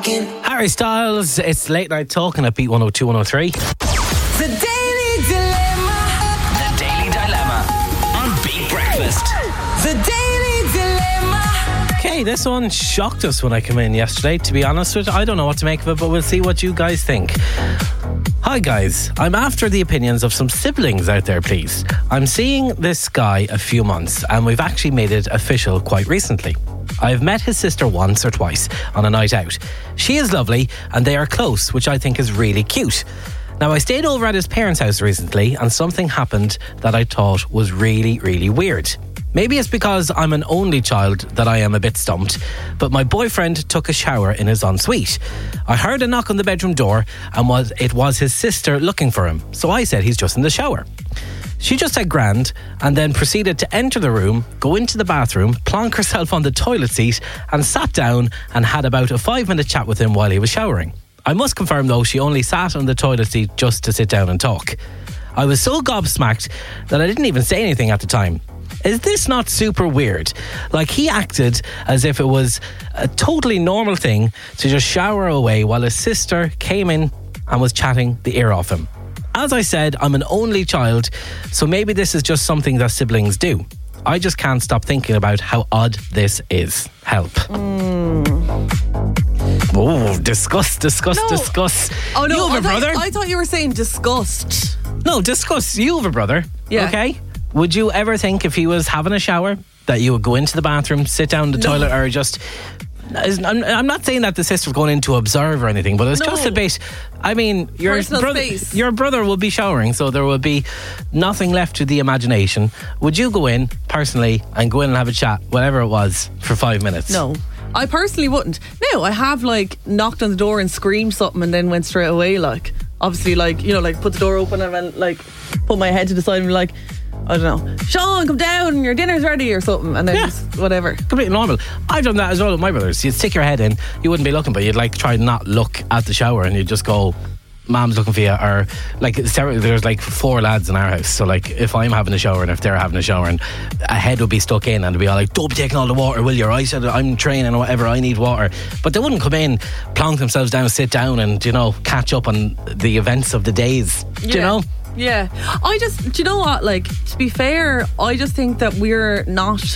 talking. Harry Styles, it's Late Night Talking at Beat 102 103. The Daily Dilemma. The Daily Dilemma on Beat Breakfast. The Daily Dilemma. Okay, this one shocked us when I came in yesterday, to be honest with you. I don't know what to make of it, but we'll see what you guys think. Hi guys, I'm after the opinions of some siblings out there, please. I'm seeing this guy a few months and we've actually made it official quite recently. I've met his sister once or twice on a night out. She is lovely and they are close, which I think is really cute. Now, I stayed over at his parents' house recently and something happened that I thought was really, really weird. Maybe it's because I'm an only child that I am a bit stumped, but my boyfriend took a shower in his ensuite. I heard a knock on the bedroom door and it was his sister looking for him, so I said he's just in the shower. She just said grand and then proceeded to enter the room, go into the bathroom, plonk herself on the toilet seat and sat down and had about a 5-minute chat with him while he was showering. I must confirm though, she only sat on the toilet seat just to sit down and talk. I was so gobsmacked that I didn't even say anything at the time. Is this not super weird? Like, he acted as if it was a totally normal thing to just shower away while his sister came in and was chatting the ear off him. As I said, I'm an only child, so maybe this is just something that siblings do. I just can't stop thinking about how odd this is. Help. Oh, discuss. Oh no, You have a brother? I thought you were saying disgust. No, discuss. You have a brother. Yeah. Okay? Would you ever think if he was having a shower that you would go into the bathroom, sit down in the toilet, or just... I'm not saying that the sister's going in to observe or anything, but it's just a bit... I mean, your brother will be showering, so there will be nothing left to the imagination. Would you go in, personally, and go in and have a chat, whatever it was, for 5 minutes? No, I personally wouldn't. No, I have, knocked on the door and screamed something and then went straight away, Obviously, put the door open and then, put my head to the side and be I don't know, Sean, come down, your dinner's ready or something, and then just whatever. Completely normal. I've done that as well with my brothers. You'd stick your head in, you wouldn't be looking, but you'd try not look at the shower and you'd just go, Mom's looking for you, or there's 4 lads in our house, so if I'm having a shower and if they're having a shower, and a head would be stuck in and it'd be all don't be taking all the water, will you? Or I said I'm training or whatever, I need water, but they wouldn't come in, plonk themselves down, sit down and catch up on the events of the days. Do you know? Yeah, do you know what, to be fair, I just think that we're not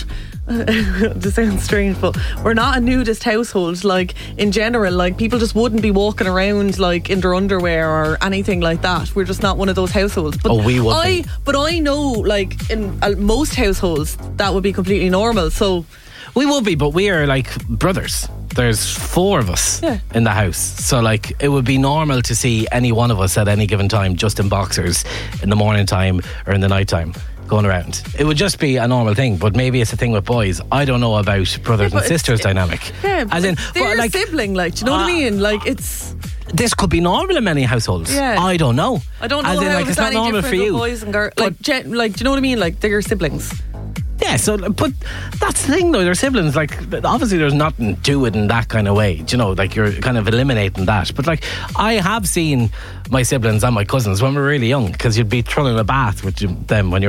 this sounds strange, but we're not a nudist household, in general, people just wouldn't be walking around in their underwear or anything like that. We're just not one of those households. But we would be. But I know, in most households that would be completely normal, so we will be, but we are brothers. There's 4 of us in the house, so it would be normal to see any one of us at any given time just in boxers in the morning time or in the night time going around. It would just be a normal thing, but maybe it's a thing with boys. I don't know about brothers and sisters dynamic. Yeah, but they're a sibling, do you know what I mean? It's... This could be normal in many households. Yeah. I don't know. I don't know how it's not normal for you. Boys and girls, do you know what I mean? They're siblings. Yeah, but that's the thing though, they're siblings. Obviously there's nothing to it in that kind of way. Do you know, you're kind of eliminating that. But I have seen my siblings and my cousins when we were really young, because you'd be thrown in a bath with them when you're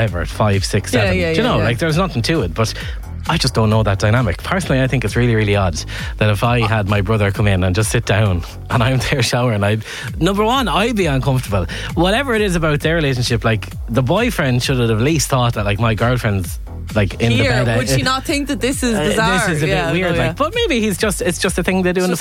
5, 6, 7. Do you know, there's nothing to it. But I just don't know that dynamic. Personally, I think it's really, really odd that if I had my brother come in and just sit down and I'm there showering, number one, I'd be uncomfortable. Whatever it is about their relationship, the boyfriend should have at least thought that my girlfriend's in here, the bed. Would she not think that this is bizarre? This is a bit weird. But maybe it's just a thing they do in the